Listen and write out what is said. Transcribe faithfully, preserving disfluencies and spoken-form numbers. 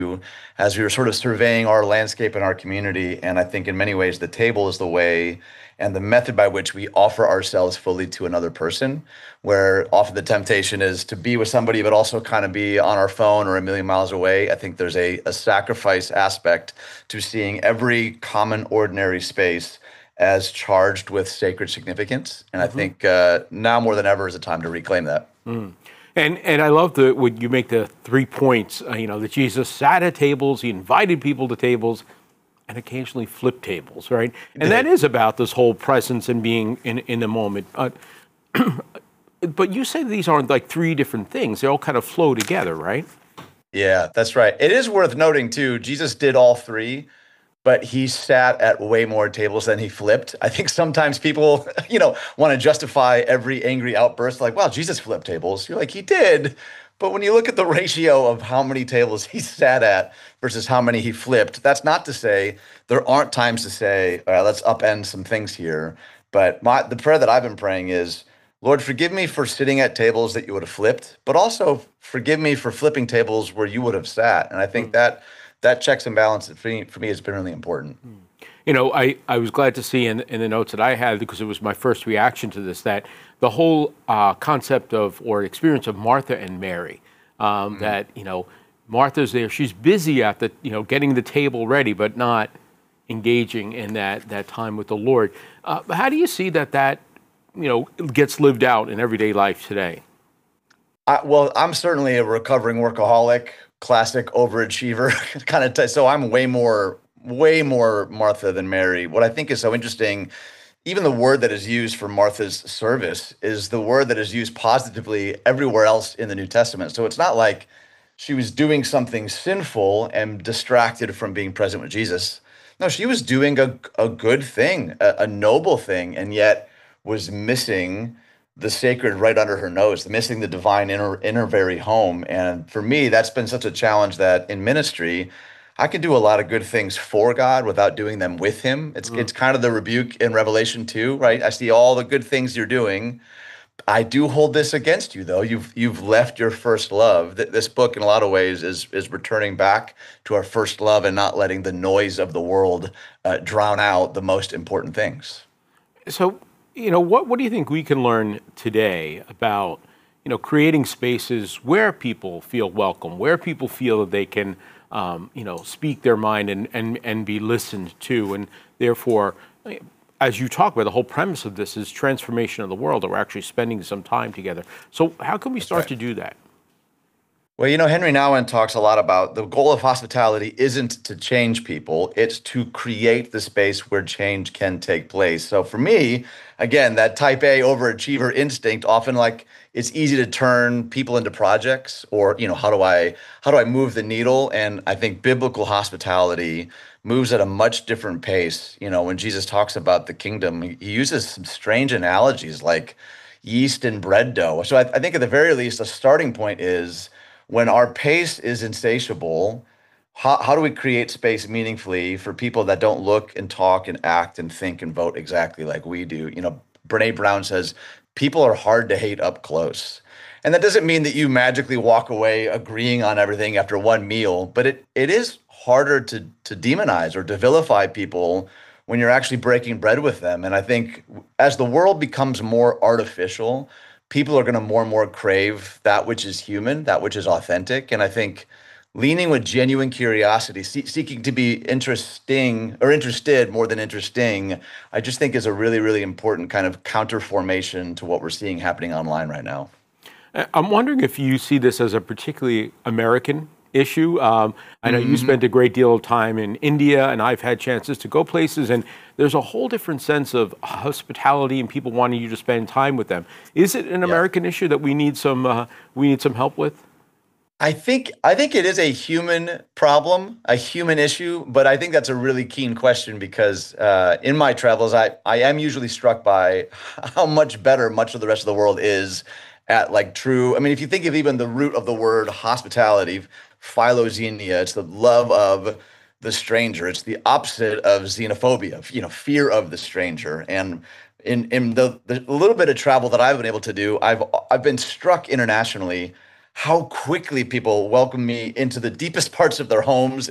as we were sort of surveying our landscape and our community. And I think in many ways, the table is the way and the method by which we offer ourselves fully to another person, where often the temptation is to be with somebody, but also kind of be on our phone or a million miles away. I think there's a, a sacrifice aspect to seeing every common, ordinary space as charged with sacred significance. And I Mm-hmm. think uh, now more than ever is a time to reclaim that. Mm. And and I love the when you make the three points. Uh, you know that Jesus sat at tables, he invited people to tables, and occasionally flipped tables, right? And that is about this whole presence and being in in the moment. Uh, but you say these aren't like three different things; they all kind of flow together, right? Yeah, that's right. It is worth noting too, Jesus did all three, but he sat at way more tables than he flipped. I think sometimes people, you know, want to justify every angry outburst like, well, Jesus flipped tables. You're like, he did. But when you look at the ratio of how many tables he sat at versus how many he flipped, that's not to say there aren't times to say, all right, let's upend some things here. But my the prayer that I've been praying is, Lord, forgive me for sitting at tables that you would have flipped, but also forgive me for flipping tables where you would have sat. And I think that that checks and balance for me, for me has been really important. You know, I, I was glad to see in, in the notes that I had, because it was my first reaction to this, that the whole uh, concept of or experience of Martha and Mary, um, Mm-hmm. that, you know, Martha's there, she's busy at the, you know, getting the table ready, but not engaging in that, that time with the Lord. Uh, how do you see that that, you know, gets lived out in everyday life today? I, well, I'm certainly a recovering workaholic, classic overachiever kind of. T- so I'm way more, way more Martha than Mary. What I think is so interesting, even the word that is used for Martha's service is the word that is used positively everywhere else in the New Testament. So it's not like she was doing something sinful and distracted from being present with Jesus. No, she was doing a, a good thing, a, a noble thing, and yet was missing the sacred right under her nose, missing the divine in her, in her very home. And for me, that's been such a challenge that in ministry, I can do a lot of good things for God without doing them with Him. It's Mm. it's kind of the rebuke in Revelation two, right? I see all the good things you're doing. I do hold this against you, though. You've you've left your first love. Th- This book, in a lot of ways, is is returning back to our first love and not letting the noise of the world uh, drown out the most important things. So, you know, what, what do you think we can learn today about, you know, creating spaces where people feel welcome, where people feel that they can, um, you know, speak their mind and, and, and be listened to, and therefore, as you talk about, the whole premise of this is transformation of the world, that we're actually spending some time together. So how can we That's start right. to do that? Well, you know, Henry Nouwen talks a lot about the goal of hospitality isn't to change people, it's to create the space where change can take place. So for me, again, that type A overachiever instinct, often like it's easy to turn people into projects or, you know, how do I how do I move the needle? And I think biblical hospitality moves at a much different pace. You know, when Jesus talks about the kingdom, he he uses some strange analogies like yeast and bread dough. So I, I think at the very least, a starting point is when our pace is insatiable, how, how do we create space meaningfully for people that don't look and talk and act and think and vote exactly like we do? You know, Brene Brown says people are hard to hate up close. And that doesn't mean that you magically walk away agreeing on everything after one meal, but it it is harder to to demonize or to vilify people when you're actually breaking bread with them. And I think as the world becomes more artificial, people are going to more and more crave that which is human, that which is authentic. And I think leaning with genuine curiosity, see, seeking to be interesting or interested more than interesting, I just think is a really, really important kind of counter formation to what we're seeing happening online right now. Uh, I'm wondering if you see this as a particularly American issue. Um, I know you Hmm. spent a great deal of time in India, and I've had chances to go places, and there's a whole different sense of hospitality and people wanting you to spend time with them. Is it an Yeah. American issue that we need some uh, we need some help with? I think I think it is a human problem, a human issue, but I think that's a really keen question because uh, in my travels, I I am usually struck by how much better much of the rest of the world is at like true. I mean, if you think of even the root of the word hospitality, philoxenia, it's the love of the stranger. It's the opposite of xenophobia, you know, fear of the stranger. And in in the the little bit of travel that I've been able to do, I've I've been struck internationally how quickly people welcome me into the deepest parts of their homes